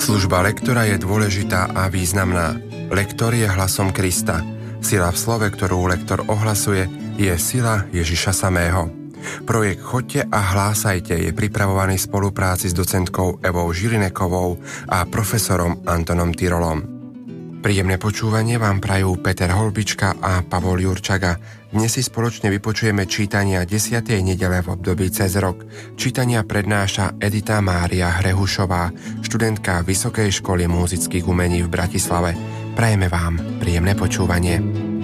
Služba lektora je dôležitá a významná. Lektor je hlasom Krista. Sila v slove, ktorú lektor ohlasuje, je sila Ježiša samého. Projekt Choďte a hlásajte je pripravovaný v spolupráci s docentkou Evou Žilinekovou a profesorom Antonom Tyrolom. Príjemné počúvanie vám prajú Peter Holbička a Pavol Jurčaga. Dnes si spoločne vypočujeme čítania 10. nedele v období cez rok. Čítania prednáša Edita Mária Hrehušová, študentka Vysokej školy múzických umení v Bratislave. Prajeme vám príjemné počúvanie.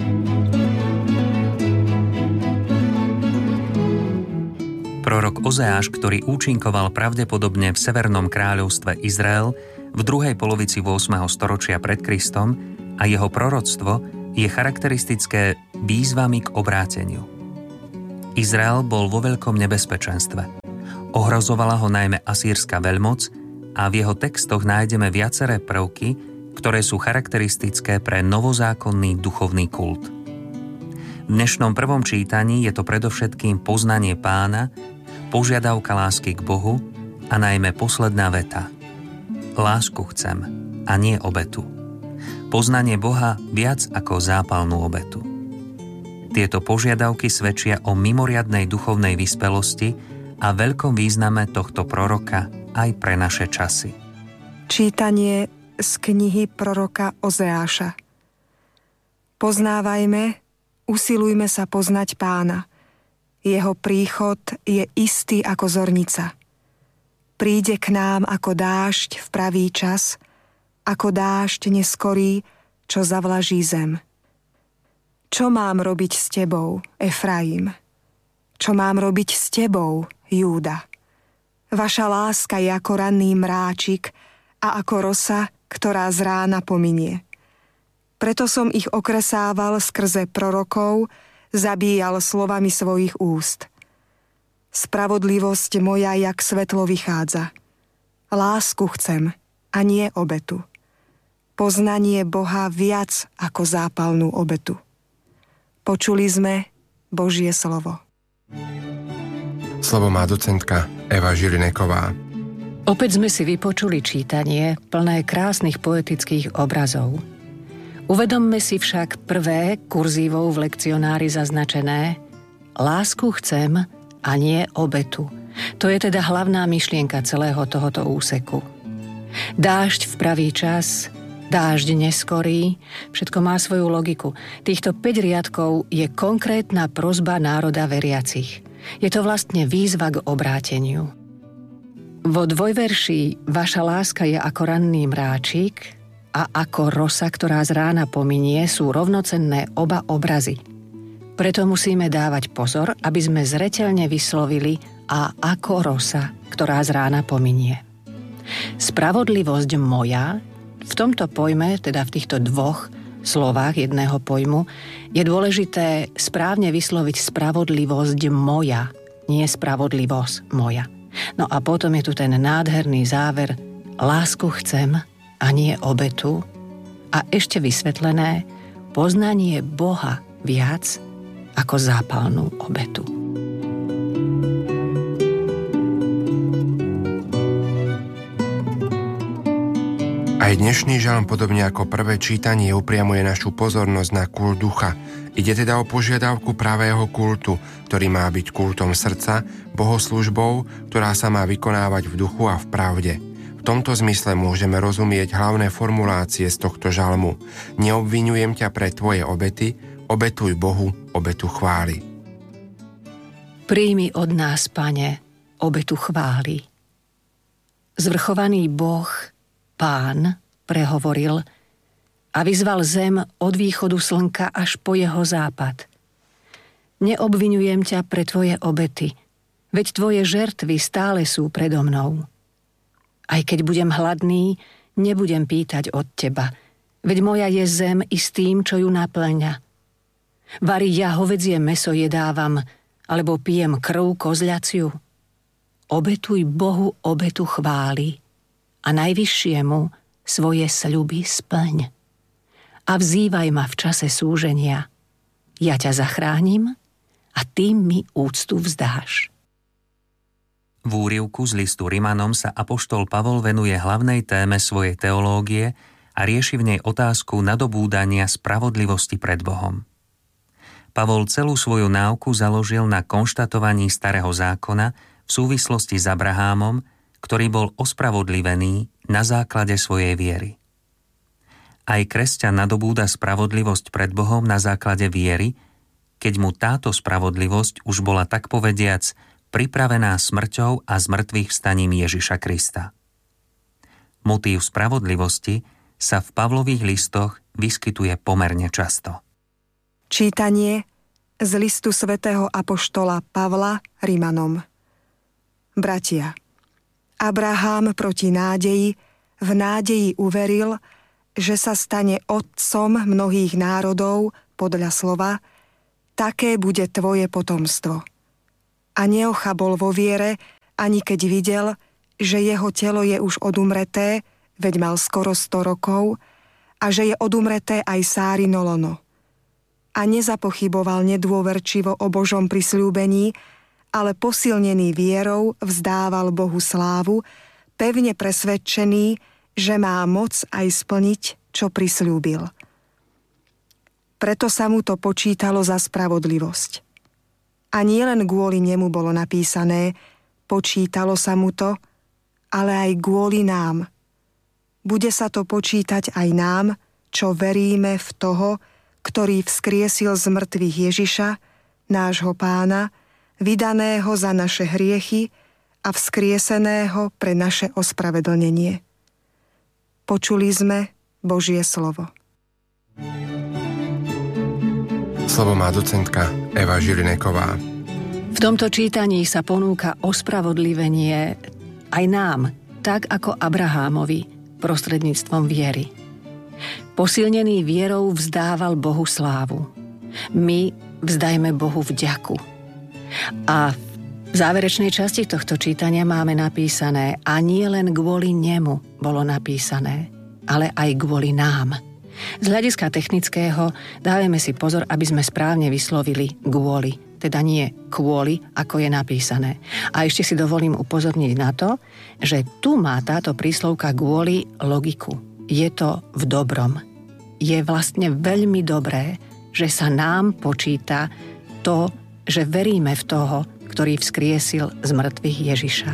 Prorok Ozeáš, ktorý účinkoval pravdepodobne v Severnom kráľovstve Izrael v druhej polovici 8. storočia pred Kristom, a jeho proroctvo je charakteristické výzvami k obráteniu. Izrael bol vo veľkom nebezpečenstve. Ohrozovala ho najmä asýrska veľmoc a v jeho textoch nájdeme viaceré prvky, ktoré sú charakteristické pre novozákonný duchovný kult. V dnešnom prvom čítaní je to predovšetkým poznanie Pána, požiadavka lásky k Bohu a najmä posledná veta. Lásku chcem a nie obetu. Poznanie Boha viac ako zápalnú obetu. Tieto požiadavky svedčia o mimoriadnej duchovnej vyspelosti a veľkom význame tohto proroka aj pre naše časy. Čítanie z knihy proroka Ozeáša. Poznávajme, usilujme sa poznať Pána. Jeho príchod je istý ako zornica. Príde k nám ako dážď v pravý čas, ako dážď neskorý, čo zavlaží zem. Čo mám robiť s tebou, Efraim? Čo mám robiť s tebou, Júda? Vaša láska je ako ranný mráčik a ako rosa, ktorá z rána pominie. Preto som ich okresával skrze prorokov, zabíjal slovami svojich úst. Spravodlivosť moja jak svetlo vychádza. Lásku chcem a nie obetu. Poznanie Boha viac ako zápalnú obetu. Počuli sme Božie slovo. Slovo má docentka Eva Žilineková. Opäť sme si vypočuli čítanie plné krásnych poetických obrazov. Uvedomme si však prvé kurzívou v lekcionári zaznačené Lásku chcem a nie obetu. To je teda hlavná myšlienka celého tohoto úseku. Dážď v pravý čas, dážď neskorý, všetko má svoju logiku. Týchto 5 riadkov je konkrétna prosba národa veriacich. Je to vlastne výzva k obráteniu. Vo dvojverší Vaša láska je ako ranný mráčik a ako rosa, ktorá z rána pominie, sú rovnocenné oba obrazy. Preto musíme dávať pozor, aby sme zreteľne vyslovili a ako rosa, ktorá z rána pominie. Spravodlivosť moja, v tomto pojme, teda v týchto dvoch slovách jedného pojmu, je dôležité správne vysloviť spravodlivosť moja, nie spravodlivosť moja. No a potom je tu ten nádherný záver, lásku chcem a nie obetu, a ešte vysvetlené poznanie Boha viac ako zápalnú obetu. Aj dnešný žalm, podobne ako prvé čítanie, upriamuje našu pozornosť na kult ducha. Ide teda o požiadavku pravého kultu, ktorý má byť kultom srdca, bohoslúžbou, ktorá sa má vykonávať v duchu a v pravde. V tomto zmysle môžeme rozumieť hlavné formulácie z tohto žalmu. Neobviňujem ťa pre tvoje obety, obetuj Bohu obetu chvály. Príjmi od nás, Pane, obetu chvály. Zvrchovaný Boh, Pán, prehovoril a vyzval zem od východu slnka až po jeho západ. Neobviňujem ťa pre tvoje obety, veď tvoje žertvy stále sú predo mnou. Aj keď budem hladný, nebudem pýtať od teba, veď moja je zem i s tým, čo ju naplňa. Vari ja hovädzie mäso jedávam, alebo pijem krv kozľaciu. Obetuj Bohu obetu chvály a najvyššiemu svoje sľuby splň. A vzývaj ma v čase súženia. Ja ťa zachránim a ty mi úctu vzdáš. V úryvku z listu Rimanom sa apoštol Pavol venuje hlavnej téme svojej teológie a rieši v nej otázku nadobúdania spravodlivosti pred Bohom. Pavol celú svoju náuku založil na konštatovaní Starého zákona v súvislosti s Abrahámom, ktorý bol ospravodlivený na základe svojej viery. Aj kresťan nadobúda spravodlivosť pred Bohom na základe viery, keď mu táto spravodlivosť už bola tak povediac pripravená smrťou a zmrtvých vstaním Ježiša Krista. Motív spravodlivosti sa v Pavlových listoch vyskytuje pomerne často. Čítanie z listu svätého apoštola Pavla Rimanom. Bratia, Abraham proti nádeji v nádeji uveril, že sa stane otcom mnohých národov podľa slova, také bude tvoje potomstvo. A neochabol vo viere, ani keď videl, že jeho telo je už odumreté, veď mal skoro 100 rokov, a že je odumreté aj Sárino lono. A nezapochyboval nedôverčivo o Božom prisľúbení, ale posilnený vierou vzdával Bohu slávu, pevne presvedčený, že má moc aj splniť, čo prisľúbil. Preto sa mu to počítalo za spravodlivosť. A nie len kvôli nemu bolo napísané, počítalo sa mu to, ale aj kvôli nám. Bude sa to počítať aj nám, čo veríme v toho, ktorý vzkriesil z mŕtvych Ježiša, nášho Pána, vydaného za naše hriechy a vzkrieseného pre naše ospravedlnenie. Počuli sme Božie slovo. Slovo má docentka Eva Žilineková. V tomto čítaní sa ponúka ospravodlivenie aj nám, tak ako Abrahámovi, prostredníctvom viery. Posilnený vierou vzdával Bohu slávu. My vzdajme Bohu vďaku. A v záverečnej časti tohto čítania máme napísané, a nie len kvôli nemu bolo napísané, ale aj kvôli nám. Z hľadiska technického dávame si pozor, aby sme správne vyslovili kvôli, teda nie kvôli, ako je napísané. A ešte si dovolím upozorniť na to, že tu má táto príslovka kvôli logiku. Je to v dobrom. Je vlastne veľmi dobré, že sa nám počíta to, že veríme v toho, ktorý vzkriesil z mŕtvych Ježiša.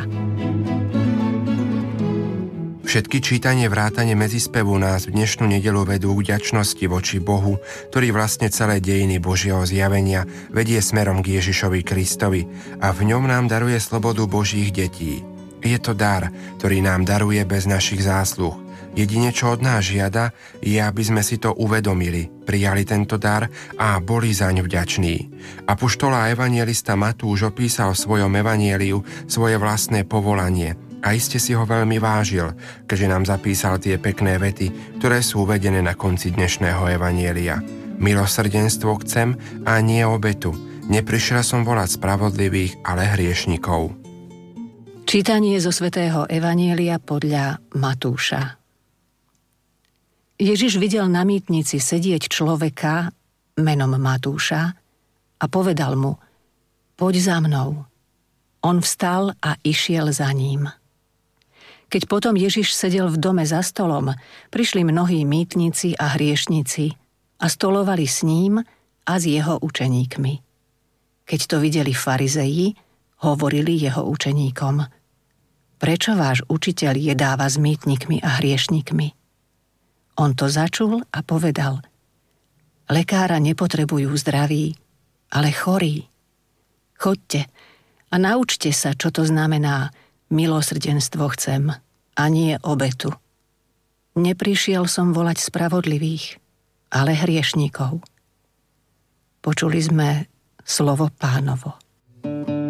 Všetky čítanie vrátane medzispevu nás v dnešnú nedeľu vedú k vďačnosti voči Bohu, ktorý vlastne celé dejiny Božieho zjavenia vedie smerom k Ježišovi Kristovi a v ňom nám daruje slobodu Božích detí. Je to dar, ktorý nám daruje bez našich zásluh. Jedine, čo od nás žiada, je, aby sme si to uvedomili, prijali tento dar a boli zaň vďační. Apoštol a evanjelista Matúš opísal v svojom evanjeliu svoje vlastné povolanie a iste si ho veľmi vážil, keďže nám zapísal tie pekné vety, ktoré sú uvedené na konci dnešného evanjelia. Milosrdenstvo chcem a nie obetu. Neprišiel som volať spravodlivých, ale hriešnikov. Čítanie zo svätého evanjelia podľa Matúša. Ježiš videl na mýtnici sedieť človeka menom Matúša a povedal mu: poď za mnou. On vstal a išiel za ním. Keď potom Ježiš sedel v dome za stolom, prišli mnohí mýtnici a hriešnici a stolovali s ním a s jeho učeníkmi. Keď to videli farizeji, hovorili jeho učeníkom: prečo váš učiteľ jedáva s mýtnikmi a hriešnikmi? On to začul a povedal: lekára nepotrebujú zdraví, ale chorí. Choďte a naučte sa, čo to znamená milosrdenstvo chcem a nie obetu. Neprišiel som volať spravodlivých, ale hriešnikov. Počuli sme slovo Pánovo.